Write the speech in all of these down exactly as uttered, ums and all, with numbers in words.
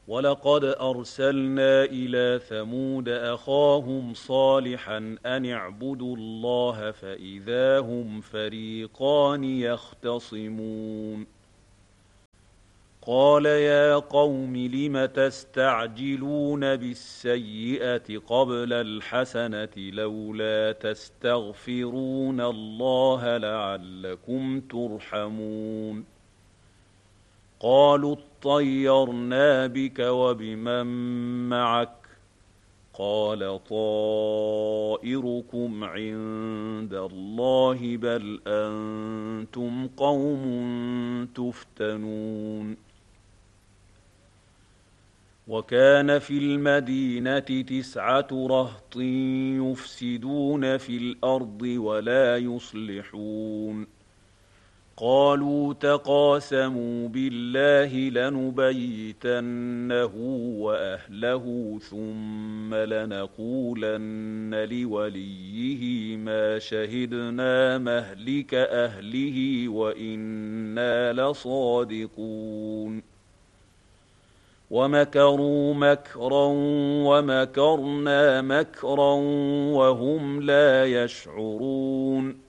ولقد أرسلنا إلى ثمود أخاهم صالحا أن اعبدوا الله فإذا هم فريقان يختصمون قال يا قوم لم تستعجلون بالسيئة قبل الحسنة لولا تستغفرون الله لعلكم ترحمون قالوا اطيرنا بك وبمن معك قال طائركم عند الله بل أنتم قوم تفتنون وكان في المدينة تسعة رهط يفسدون في الأرض ولا يصلحون قالوا تقاسموا بالله لنبيتنه وأهله ثم لنقولن لوليه ما شهدنا مهلك أهله وإنا لصادقون ومكروا مكرا ومكرنا مكرا وهم لا يشعرون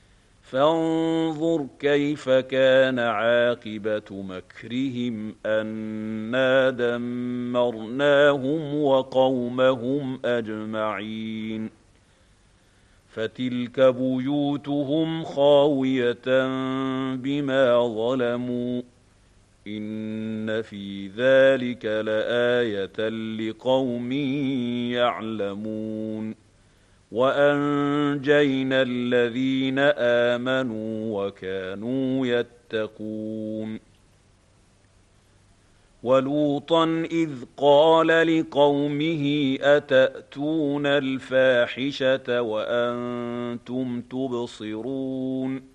فانظر كيف كان عاقبة مكرهم أنا دمرناهم وقومهم أجمعين فتلك بيوتهم خاوية بما ظلموا إن في ذلك لآية لقوم يعلمون وأنجينا الذين آمنوا وكانوا يتقون ولوطا إذ قال لقومه أتأتون الفاحشة وأنتم تبصرون